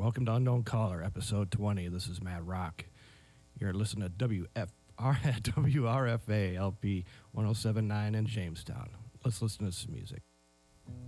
Welcome to Unknown Caller, episode 20. This is Matt Rock. You're listening to WRFA LP 1079 in Jamestown. Let's listen to some music.